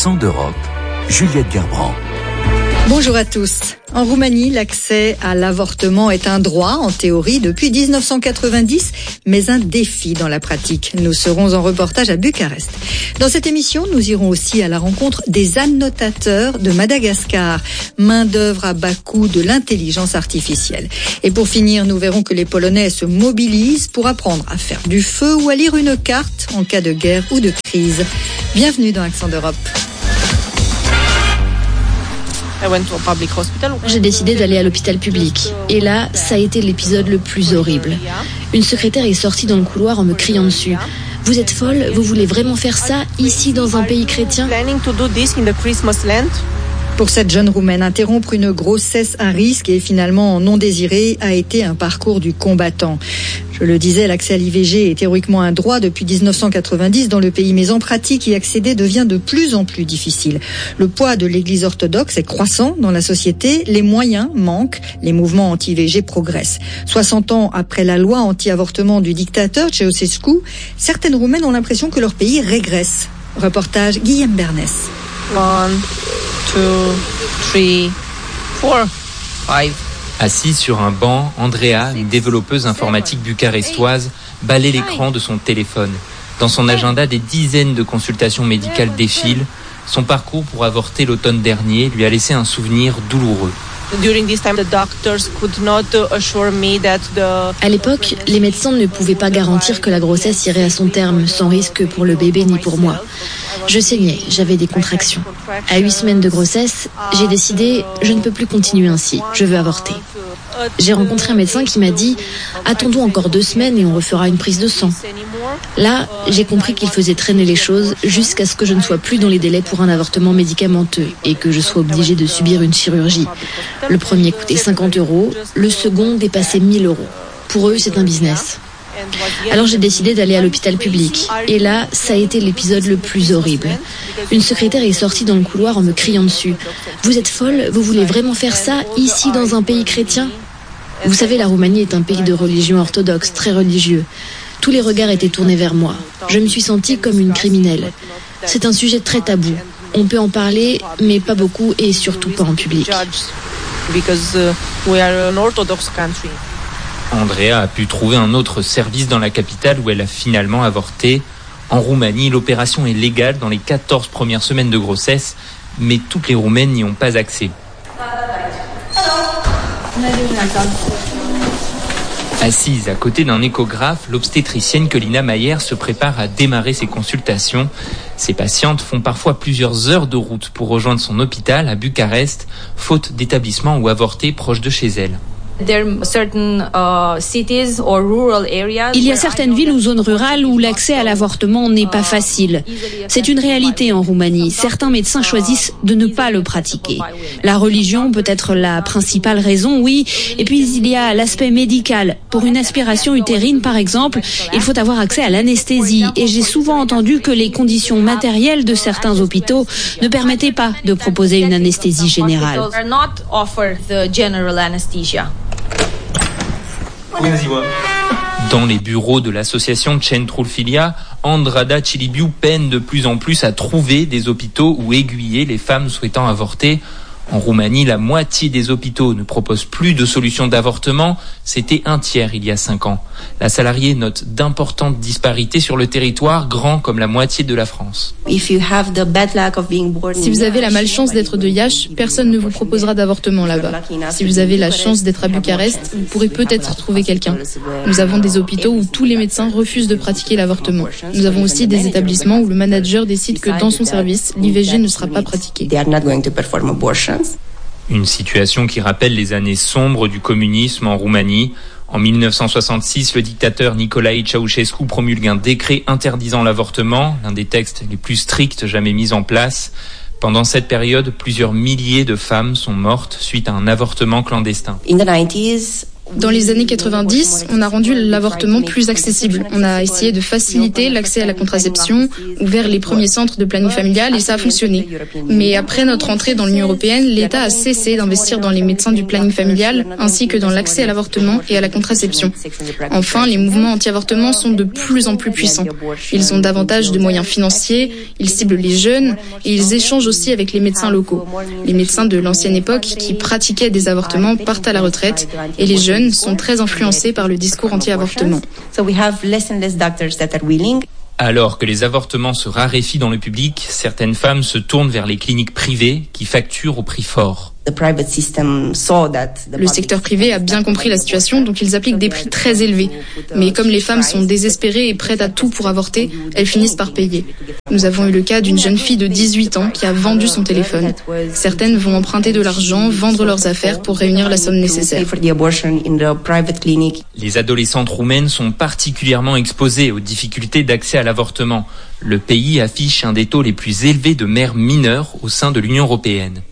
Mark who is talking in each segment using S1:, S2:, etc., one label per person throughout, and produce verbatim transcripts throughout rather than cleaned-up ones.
S1: Accent d'Europe, Juliette Gerbrand.
S2: Bonjour à tous. En Roumanie, l'accès à l'avortement est un droit en théorie depuis dix-neuf cent quatre-vingt-dix, mais un défi dans la pratique. Nous serons en reportage à Bucarest. Dans cette émission, nous irons aussi à la rencontre des annotateurs de Madagascar, main d'œuvre à bas coût de l'intelligence artificielle. Et pour finir, nous verrons que les Polonais se mobilisent pour apprendre à faire du feu ou à lire une carte en cas de guerre ou de crise. Bienvenue dans Accent d'Europe.
S3: J'ai décidé d'aller à l'hôpital public. Et là, ça a été l'épisode le plus horrible. Une secrétaire est sortie dans le couloir en me criant dessus. « Vous êtes folle ? Vous voulez vraiment faire ça, ici, dans un pays chrétien ?»
S2: Pour cette jeune Roumaine, interrompre une grossesse à risque et finalement non désirée a été un parcours du combattant. Je le disais, l'accès à l'I V G est théoriquement un droit depuis dix-neuf cent quatre-vingt-dix dans le pays, mais en pratique, y accéder devient de plus en plus difficile. Le poids de l'Église orthodoxe est croissant dans la société, les moyens manquent, les mouvements anti-I V G progressent. soixante ans après la loi anti-avortement du dictateur Ceausescu, certaines Roumaines ont l'impression que leur pays régresse. Reportage Guillaume Bernès.
S4: One, two, three, four, five.
S5: Assise sur un banc, Andrea, une développeuse informatique bucarestoise, balaie l'écran de son téléphone. Dans son agenda, des dizaines de consultations médicales défilent. Son parcours pour avorter l'automne dernier lui a laissé un souvenir douloureux.
S3: À l'époque, les médecins ne pouvaient pas garantir que la grossesse irait à son terme, sans risque pour le bébé ni pour moi. Je saignais, j'avais des contractions. À huit semaines de grossesse, j'ai décidé, je ne peux plus continuer ainsi, je veux avorter. J'ai rencontré un médecin qui m'a dit, attendons encore deux semaines et on refera une prise de sang. Là, j'ai compris qu'il faisait traîner les choses jusqu'à ce que je ne sois plus dans les délais pour un avortement médicamenteux et que je sois obligée de subir une chirurgie. Le premier coûtait cinquante euros, le second dépassait mille euros. Pour eux, c'est un business. Alors j'ai décidé d'aller à l'hôpital public. Et là, ça a été l'épisode le plus horrible. Une secrétaire est sortie dans le couloir en me criant dessus. « Vous êtes folle ? Vous voulez vraiment faire ça, ici, dans un pays chrétien ?» Vous savez, la Roumanie est un pays de religion orthodoxe, très religieux. Tous les regards étaient tournés vers moi. Je me suis sentie comme une criminelle. C'est un sujet très tabou. On peut en parler, mais pas beaucoup et surtout pas en public.
S5: Andrea a pu trouver un autre service dans la capitale où elle a finalement avorté. En Roumanie, l'opération est légale dans les quatorze premières semaines de grossesse, mais toutes les Roumaines n'y ont pas accès. Assise à côté d'un échographe, l'obstétricienne Colina Mayer se prépare à démarrer ses consultations. Ses patientes font parfois plusieurs heures de route pour rejoindre son hôpital à Bucarest, faute d'établissement ou avorter proche de chez elle.
S6: Il y a certaines villes ou zones rurales où l'accès à l'avortement n'est pas facile. C'est une réalité en Roumanie. Certains médecins choisissent de ne pas le pratiquer. La religion peut être la principale raison, oui. Et puis il y a l'aspect médical. Pour une aspiration utérine, par exemple, il faut avoir accès à l'anesthésie. Et j'ai souvent entendu que les conditions matérielles de certains hôpitaux ne permettaient pas de proposer une anesthésie générale.
S5: Dans les bureaux de l'association Centrul Filia, Andrada Cilibiu peine de plus en plus à trouver des hôpitaux où aiguiller les femmes souhaitant avorter. En Roumanie, la moitié des hôpitaux ne proposent plus de solution d'avortement. C'était un tiers il y a cinq ans. La salariée note d'importantes disparités sur le territoire, grand comme la moitié de la France.
S7: Si vous avez la malchance d'être de Iași, personne ne vous proposera d'avortement là-bas. Si vous avez la chance d'être à Bucarest, vous pourrez peut-être trouver quelqu'un. Nous avons des hôpitaux où tous les médecins refusent de pratiquer l'avortement. Nous avons aussi des établissements où le manager décide que dans son service, l'I V G ne sera pas pratiqué.
S5: Une situation qui rappelle les années sombres du communisme en Roumanie. En dix-neuf cent soixante-six, le dictateur Nicolae Ceausescu promulgue un décret interdisant l'avortement, l'un des textes les plus stricts jamais mis en place. Pendant cette période, plusieurs milliers de femmes sont mortes suite à un avortement clandestin.
S7: Dans les années quatre-vingt-dix, on a rendu l'avortement plus accessible. On a essayé de faciliter l'accès à la contraception, ouvert les premiers centres de planning familial et ça a fonctionné. Mais après notre entrée dans l'Union européenne, l'État a cessé d'investir dans les médecins du planning familial ainsi que dans l'accès à l'avortement et à la contraception. Enfin, les mouvements anti-avortement sont de plus en plus puissants. Ils ont davantage de moyens financiers, ils ciblent les jeunes et ils échangent aussi avec les médecins locaux. Les médecins de l'ancienne époque qui pratiquaient des avortements partent à la retraite et les jeunes sont très influencés par le discours anti-avortement.
S5: Alors que les avortements se raréfient dans le public, certaines femmes se tournent vers les cliniques privées qui facturent au prix fort.
S7: Le secteur privé a bien compris la situation, donc ils appliquent des prix très élevés. Mais comme les femmes sont désespérées et prêtes à tout pour avorter, elles finissent par payer. Nous avons eu le cas d'une jeune fille de dix-huit ans qui a vendu son téléphone. Certaines vont emprunter de l'argent, vendre leurs affaires pour réunir la somme nécessaire.
S5: Les adolescentes roumaines sont particulièrement exposées aux difficultés d'accès à l'avortement. Le pays affiche un des taux les plus élevés de mères mineures au sein de l'Union européenne.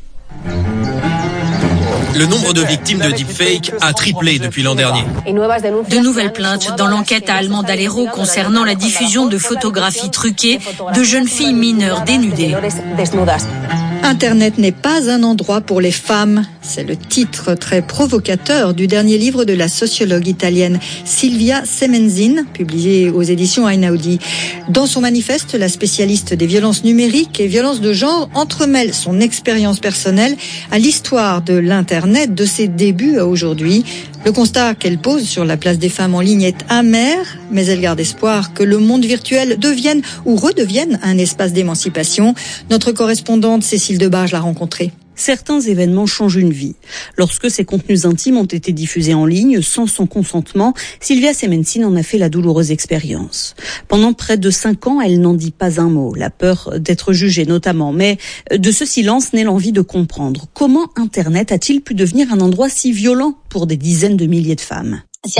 S8: Le nombre de victimes de deepfake a triplé depuis l'an dernier.
S9: De nouvelles plaintes dans l'enquête à Allemande Alero concernant la diffusion de photographies truquées de jeunes filles mineures dénudées.
S2: Internet n'est pas un endroit pour les femmes. C'est le titre très provocateur du dernier livre de la sociologue italienne Silvia Semenzin, publié aux éditions Einaudi. Dans son manifeste, la spécialiste des violences numériques et violences de genre entremêle son expérience personnelle à l'histoire de l'Internet, de ses débuts à aujourd'hui. Le constat qu'elle pose sur la place des femmes en ligne est amer, mais elle garde espoir que le monde virtuel devienne ou redevienne un espace d'émancipation. Notre correspondante Cécile Debarge l'a rencontrée.
S10: Certains événements changent une vie. Lorsque ces contenus intimes ont été diffusés en ligne sans son consentement, Silvia Semenzin en a fait la douloureuse expérience. Pendant près de cinq ans, elle n'en dit pas un mot, la peur d'être jugée notamment. Mais de ce silence naît l'envie de comprendre. Comment Internet a-t-il pu devenir un endroit si violent pour des dizaines de milliers de femmes ?
S11: En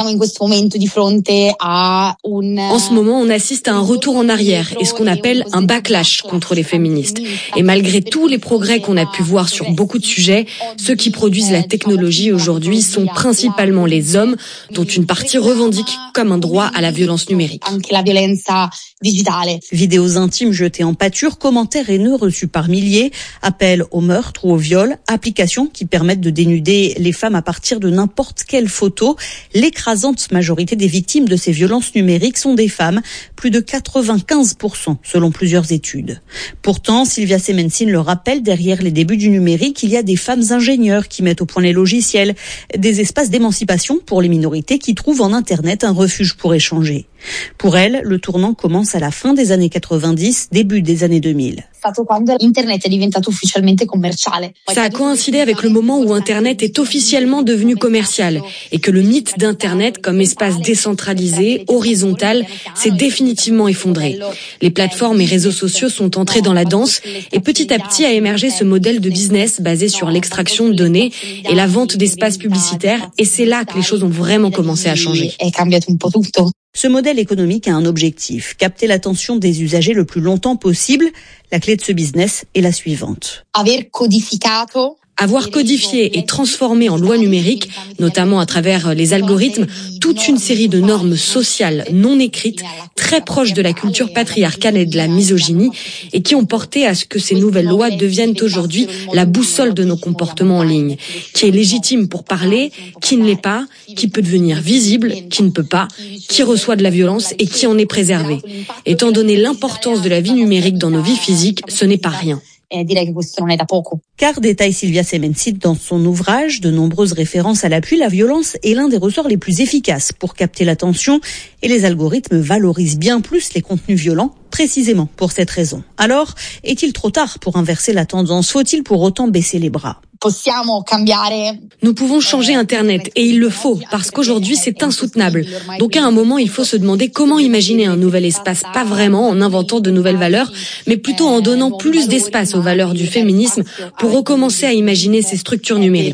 S11: ce moment, on assiste à un retour en arrière et ce qu'on appelle un backlash contre les féministes. Et malgré tous les progrès qu'on a pu voir sur beaucoup de sujets, ceux qui produisent la technologie aujourd'hui sont principalement les hommes, dont une partie revendique comme un droit à la violence numérique.
S10: Vidéos intimes jetées en pâture, commentaires haineux reçus par milliers, appels au meurtre ou au viol, applications qui permettent de dénuder les femmes à partir de n'importe quelle photo. L'écrasante majorité des victimes de ces violences numériques sont des femmes, plus de quatre-vingt-quinze pour cent selon plusieurs études. Pourtant, Silvia Semenzin le rappelle, derrière les débuts du numérique, il y a des femmes ingénieurs qui mettent au point les logiciels, des espaces d'émancipation pour les minorités qui trouvent en Internet un refuge pour échanger. Pour elle, le tournant commence à la fin des années quatre-vingt-dix, début des années deux mille.
S11: Ça a coïncidé avec le moment où Internet est officiellement devenu commercial et que le mythe d'Internet comme espace décentralisé, horizontal, s'est définitivement effondré. Les plateformes et réseaux sociaux sont entrés dans la danse et petit à petit a émergé ce modèle de business basé sur l'extraction de données et la vente d'espaces publicitaires et c'est là que les choses ont vraiment commencé à changer.
S10: Ce modèle économique a un objectif, capter l'attention des usagers le plus longtemps possible. La clé de ce business est la suivante.
S11: Avoir codifié et transformé en loi numérique, notamment à travers les algorithmes, toute une série de normes sociales non écrites, très proches de la culture patriarcale et de la misogynie, et qui ont porté à ce que ces nouvelles lois deviennent aujourd'hui la boussole de nos comportements en ligne, qui est légitime pour parler, qui ne l'est pas, qui peut devenir visible, qui ne peut pas, qui reçoit de la violence et qui en est préservé. Étant donné l'importance de la vie numérique dans nos vies physiques, ce n'est pas rien.
S10: Car, détaille Silvia Semenzin dans son ouvrage, de nombreuses références à l'appui, la violence est l'un des ressorts les plus efficaces pour capter l'attention et les algorithmes valorisent bien plus les contenus violents, précisément pour cette raison. Alors, est-il trop tard pour inverser la tendance? Faut-il pour autant baisser les bras?
S11: Nous pouvons changer Internet et il le faut parce qu'aujourd'hui c'est insoutenable. Donc à un moment il faut se demander comment imaginer un nouvel espace, pas vraiment en inventant de nouvelles valeurs, mais plutôt en donnant plus d'espace aux valeurs du féminisme pour recommencer à imaginer ces structures numériques.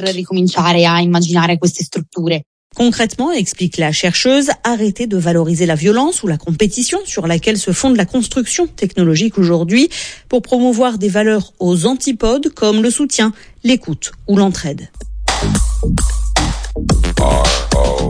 S10: Concrètement, explique la chercheuse, arrêter de valoriser la violence ou la compétition sur laquelle se fonde la construction technologique aujourd'hui pour promouvoir des valeurs aux antipodes comme le soutien, l'écoute ou l'entraide.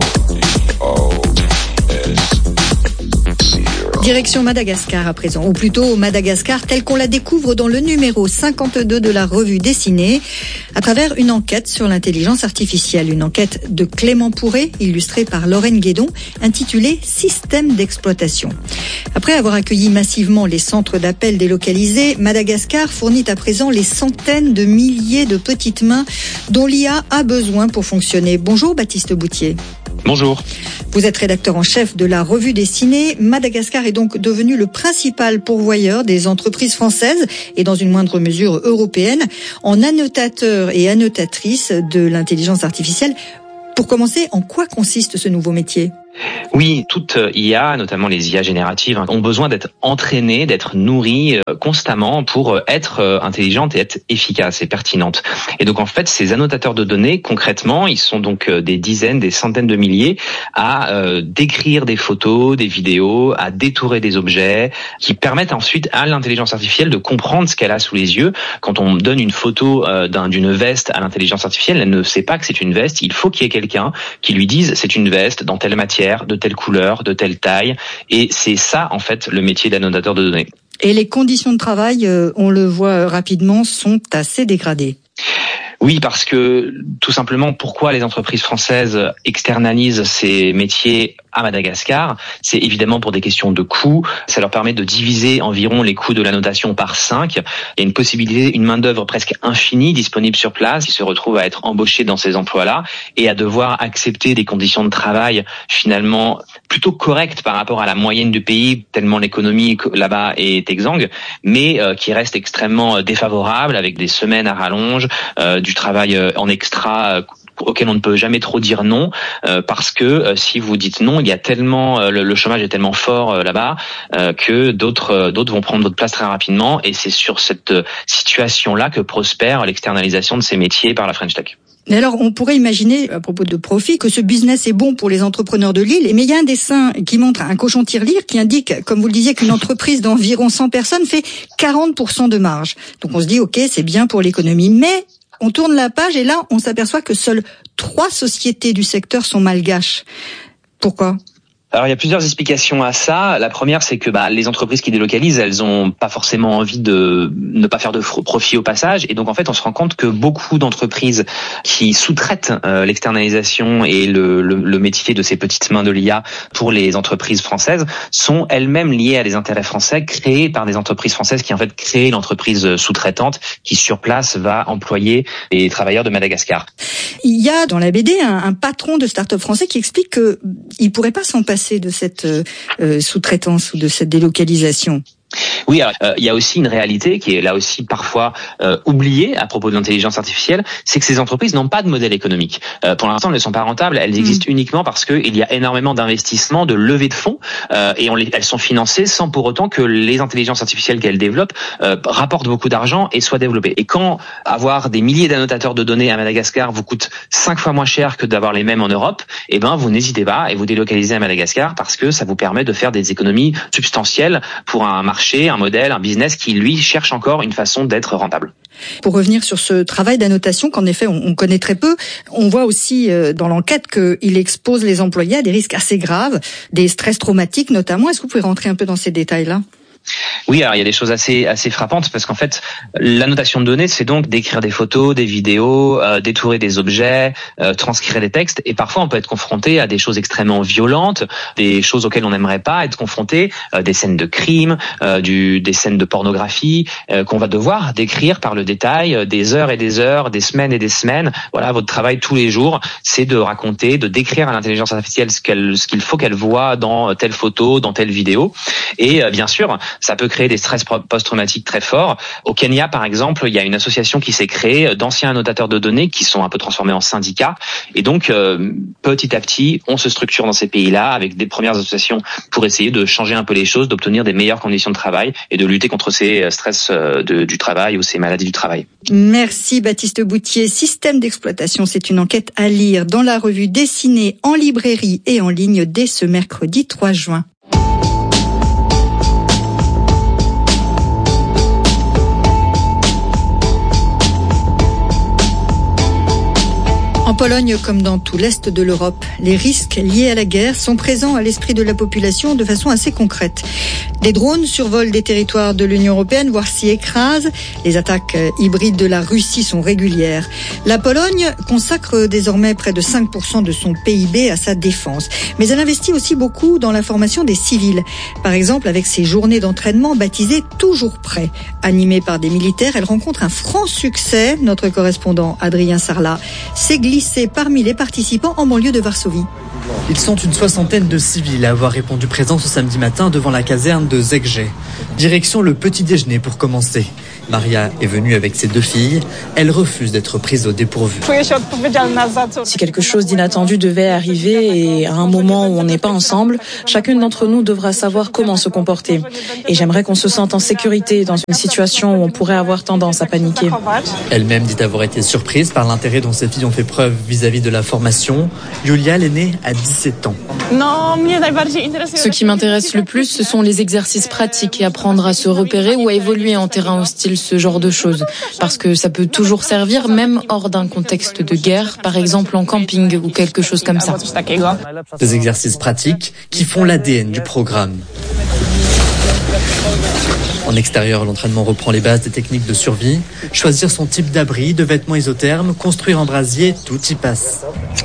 S2: Direction Madagascar à présent, ou plutôt Madagascar tel qu'on la découvre dans le numéro cinquante-deux de la revue dessinée, à travers une enquête sur l'intelligence artificielle. Une enquête de Clément Pourret, illustrée par Lorraine Guédon, intitulée « Système d'exploitation ». Après avoir accueilli massivement les centres d'appel délocalisés, Madagascar fournit à présent les centaines de milliers de petites mains dont l'I A a besoin pour fonctionner. Bonjour Baptiste Boutier.
S12: Bonjour.
S2: Vous êtes rédacteur en chef de la revue dessinée. Madagascar est donc devenu le principal pourvoyeur des entreprises françaises et dans une moindre mesure européenne en annotateurs et annotatrices de l'intelligence artificielle. Pour commencer, en quoi consiste ce nouveau métier ?
S12: Oui, toute I A, notamment les I A génératives, ont besoin d'être entraînées, d'être nourries constamment pour être intelligentes et être efficaces et pertinentes. Et donc en fait, ces annotateurs de données, concrètement, ils sont donc des dizaines, des centaines de milliers à euh, décrire des photos, des vidéos, à détourer des objets, qui permettent ensuite à l'intelligence artificielle de comprendre ce qu'elle a sous les yeux. Quand on donne une photo euh, d'un, d'une veste à l'intelligence artificielle, elle ne sait pas que c'est une veste. Il faut qu'il y ait quelqu'un qui lui dise c'est une veste dans telle matière, de telle couleur, de telle taille. Et c'est ça, en fait, le métier d'annotateur de données.
S2: Et les conditions de travail, on le voit rapidement, sont assez dégradées.
S12: Oui, parce que tout simplement, pourquoi les entreprises françaises externalisent ces métiers à Madagascar, c'est évidemment pour des questions de coûts. Ça leur permet de diviser environ les coûts de l'annotation par cinq. Il y a une possibilité, une main-d'œuvre presque infinie disponible sur place qui se retrouve à être embauchée dans ces emplois-là et à devoir accepter des conditions de travail finalement plutôt correctes par rapport à la moyenne du pays, tellement l'économie là-bas est exsangue, mais euh, qui reste extrêmement défavorable avec des semaines à rallonge, euh, du travail en extra euh, auquel on ne peut jamais trop dire non, euh, parce que euh, si vous dites non, il y a tellement euh, le, le chômage est tellement fort euh, là-bas euh, que d'autres euh, d'autres vont prendre votre place très rapidement, et c'est sur cette euh, situation-là que prospère l'externalisation de ces métiers par la French Tech.
S2: Mais alors, on pourrait imaginer, à propos de profit, que ce business est bon pour les entrepreneurs de l'île. Mais il y a un dessin qui montre un cochon tirelire qui indique, comme vous le disiez, qu'une entreprise d'environ cent personnes fait quarante pour cent de marge. Donc on se dit, ok, c'est bien pour l'économie. Mais on tourne la page et là, on s'aperçoit que seules trois sociétés du secteur sont malgaches. Pourquoi ?
S12: Alors il y a plusieurs explications à ça. La première, c'est que bah, les entreprises qui délocalisent, elles ont pas forcément envie de ne pas faire de profit au passage, et donc en fait on se rend compte que beaucoup d'entreprises qui sous-traitent euh, l'externalisation et le, le, le métier de ces petites mains de l'I A pour les entreprises françaises sont elles-mêmes liées à des intérêts français créés par des entreprises françaises qui en fait créent l'entreprise sous-traitante qui sur place va employer les travailleurs de Madagascar.
S2: Il y a dans la B D un, un patron de start-up français qui explique que il pourrait pas s'en passer de cette euh, sous-traitance ou de cette délocalisation.
S12: Oui, alors, euh, il y a aussi une réalité qui est là aussi parfois euh, oubliée à propos de l'intelligence artificielle, c'est que ces entreprises n'ont pas de modèle économique. Euh, pour l'instant, elles ne sont pas rentables, elles existent mmh. uniquement parce qu'il y a énormément d'investissements, de levées de fonds, euh, et on les, elles sont financées sans pour autant que les intelligences artificielles qu'elles développent euh, rapportent beaucoup d'argent et soient développées. Et quand avoir des milliers d'annotateurs de données à Madagascar vous coûte cinq fois moins cher que d'avoir les mêmes en Europe, eh ben vous n'hésitez pas et vous délocalisez à Madagascar parce que ça vous permet de faire des économies substantielles pour un marché, un modèle, un business qui, lui, cherche encore une façon d'être rentable.
S2: Pour revenir sur ce travail d'annotation qu'en effet on, on connaît très peu, on voit aussi euh, dans l'enquête qu'il expose les employés à des risques assez graves, des stress traumatiques notamment. Est-ce que vous pouvez rentrer un peu dans ces détails-là ?
S12: Oui, alors il y a des choses assez assez frappantes parce qu'en fait, l'annotation de données, c'est donc d'écrire des photos, des vidéos, euh, détourer des objets, euh, transcrire des textes, et parfois on peut être confronté à des choses extrêmement violentes, des choses auxquelles on n'aimerait pas être confronté, euh, des scènes de crime, euh, du, des scènes de pornographie euh, qu'on va devoir décrire par le détail, euh, des heures et des heures, des semaines et des semaines. Voilà, votre travail tous les jours, c'est de raconter, de décrire à l'intelligence artificielle ce qu'elle, ce qu'il faut qu'elle voit dans telle photo, dans telle vidéo, et euh, bien sûr, ça peut créer des stress post-traumatiques très forts. Au Kenya, par exemple, il y a une association qui s'est créée d'anciens annotateurs de données qui sont un peu transformés en syndicats. Et donc, euh, petit à petit, on se structure dans ces pays-là avec des premières associations pour essayer de changer un peu les choses, d'obtenir des meilleures conditions de travail et de lutter contre ces stress de, du travail ou ces maladies du travail.
S2: Merci Baptiste Boutier. Système d'exploitation, c'est une enquête à lire dans la revue dessinée en librairie et en ligne dès ce mercredi trois juin. En Pologne, comme dans tout l'Est de l'Europe, les risques liés à la guerre sont présents à l'esprit de la population de façon assez concrète. Des drones survolent des territoires de l'Union européenne, voire s'y écrasent. Les attaques hybrides de la Russie sont régulières. La Pologne consacre désormais près de cinq pour cent de son P I B à sa défense. Mais elle investit aussi beaucoup dans la formation des civils. Par exemple, avec ses journées d'entraînement baptisées Toujours prêts. Animée par des militaires, elle rencontre un franc succès. Notre correspondant Adrien Sarlat s'est glissé parmi les participants en banlieue de Varsovie.
S13: Ils sont une soixantaine de civils à avoir répondu présent ce samedi matin devant la caserne de Zegje. Direction le petit déjeuner pour commencer. Maria est venue avec ses deux filles. Elle refuse d'être prise au dépourvu.
S14: Si quelque chose d'inattendu devait arriver et à un moment où on n'est pas ensemble, chacune d'entre nous devra savoir comment se comporter. Et j'aimerais qu'on se sente en sécurité dans une situation où on pourrait avoir tendance à paniquer.
S13: Elle-même dit avoir été surprise par l'intérêt dont ses filles ont fait preuve vis-à-vis de la formation. Yulia, l'aînée, a dix-sept ans.
S7: Ce qui m'intéresse le plus, ce sont les exercices pratiques et apprendre à se repérer ou à évoluer en terrain hostile, ce genre de choses. Parce que ça peut toujours servir, même hors d'un contexte de guerre, par exemple en camping ou quelque chose comme ça.
S13: Des exercices pratiques qui font l'A D N du programme. En extérieur, l'entraînement reprend les bases des techniques de survie. Choisir son type d'abri, de vêtements isothermes, construire en brasier, tout y passe.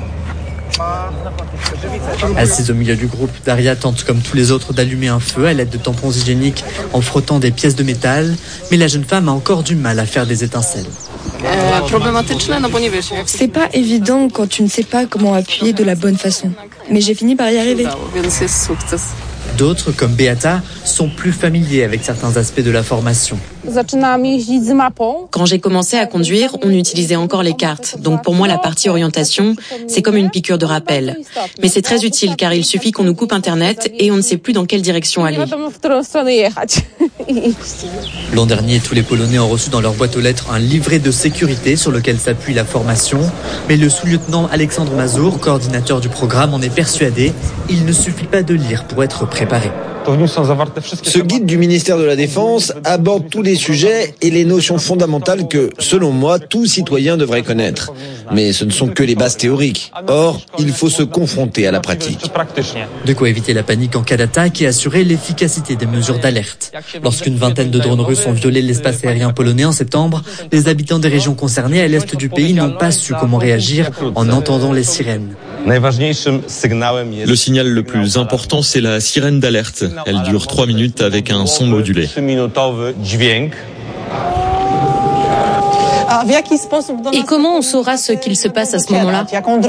S13: Assise au milieu du groupe, Daria tente comme tous les autres d'allumer un feu à l'aide de tampons hygiéniques en frottant des pièces de métal, mais la jeune femme a encore du mal à faire des étincelles.
S15: C'est pas évident quand tu ne sais pas comment appuyer de la bonne façon, mais j'ai fini par y arriver.
S13: D'autres, comme Beata, sont plus familiers avec certains aspects de la formation.
S14: Quand j'ai commencé à conduire, on utilisait encore les cartes. Donc pour moi, la partie orientation, c'est comme une piqûre de rappel. Mais c'est très utile car il suffit qu'on nous coupe Internet et on ne sait plus dans quelle direction aller.
S13: L'an dernier, tous les Polonais ont reçu dans leur boîte aux lettres un livret de sécurité sur lequel s'appuie la formation. Mais le sous-lieutenant Alexandre Mazur, coordinateur du programme, en est persuadé. Il ne suffit pas de lire pour être préparé.
S16: Ce guide du ministère de la Défense aborde tous les sujets et les notions fondamentales que, selon moi, tout citoyen devrait connaître. Mais ce ne sont que les bases théoriques. Or, il faut se confronter à la pratique.
S13: De quoi éviter la panique en cas d'attaque et assurer l'efficacité des mesures d'alerte. Lorsqu'une vingtaine de drones russes ont violé l'espace aérien polonais en septembre, les habitants des régions concernées à l'est du pays n'ont pas su comment réagir en entendant les sirènes.
S17: Le signal le plus important, c'est la sirène d'alerte. Elle dure trois minutes avec un son modulé.
S14: Et comment on saura ce qu'il se passe à ce moment-là ?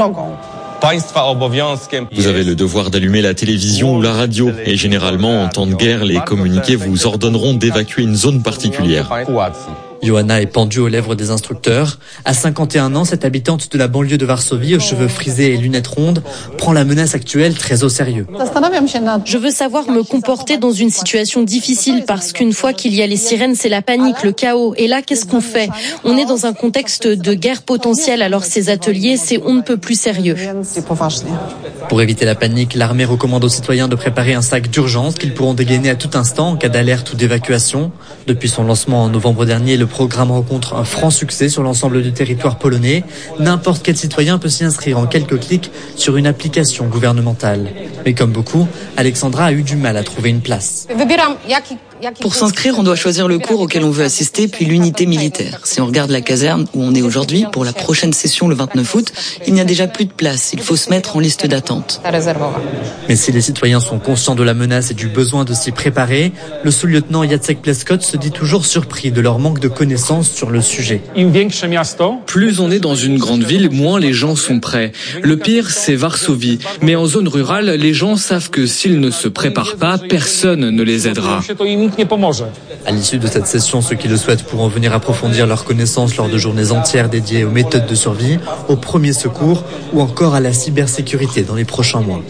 S17: Vous avez le devoir d'allumer la télévision ou la radio. Et généralement, en temps de guerre, les communiqués vous ordonneront d'évacuer une zone particulière.
S13: Johanna est pendue aux lèvres des instructeurs. À cinquante et un ans, cette habitante de la banlieue de Varsovie, aux cheveux frisés et lunettes rondes, prend la menace actuelle très au sérieux.
S14: Je veux savoir me comporter dans une situation difficile parce qu'une fois qu'il y a les sirènes, c'est la panique, le chaos. Et là, qu'est-ce qu'on fait ? On est dans un contexte de guerre potentielle, alors ces ateliers, c'est on ne peut plus sérieux.
S13: Pour éviter la panique, l'armée recommande aux citoyens de préparer un sac d'urgence qu'ils pourront dégainer à tout instant en cas d'alerte ou d'évacuation. Depuis son lancement en novembre dernier, le programme rencontre un franc succès sur l'ensemble du territoire polonais. N'importe quel citoyen peut s'y inscrire en quelques clics sur une application gouvernementale. Mais comme beaucoup, Alexandra a eu du mal à trouver une place.
S18: Pour s'inscrire, on doit choisir le cours auquel on veut assister, puis l'unité militaire. Si on regarde la caserne où on est aujourd'hui, pour la prochaine session le vingt-neuf août, il n'y a déjà plus de place. Il faut se mettre en liste d'attente.
S13: Mais si les citoyens sont conscients de la menace et du besoin de s'y préparer, le sous-lieutenant Jacek Pleskot se dit toujours surpris de leur manque de connaissances sur le sujet.
S19: Plus on est dans une grande ville, moins les gens sont prêts. Le pire, c'est Varsovie. Mais en zone rurale, les gens savent que s'ils ne se préparent pas, personne ne les aidera.
S13: À l'issue de cette session, ceux qui le souhaitent pourront venir approfondir leurs connaissances lors de journées entières dédiées aux méthodes de survie, aux premiers secours ou encore à la cybersécurité dans les prochains mois.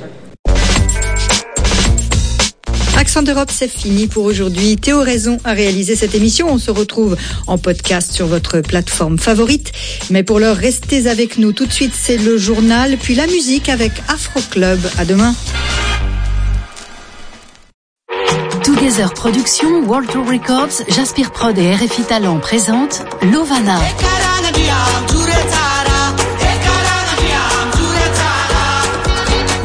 S2: Accent d'Europe, c'est fini pour aujourd'hui. Théo Raison a réalisé cette émission. On se retrouve en podcast sur votre plateforme favorite. Mais pour l'heure, restez avec nous. Tout de suite, c'est le journal, puis la musique avec Afro Club. À demain.
S20: Together Productions, World Tour Records, Jaspir Prod et R F I Talent présentent Lovana.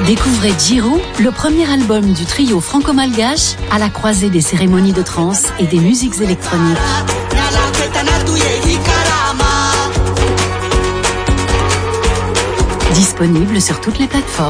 S20: Découvrez Djirou, le premier album du trio franco-malgache à la croisée des cérémonies de trance et des musiques électroniques. Disponible sur toutes les plateformes.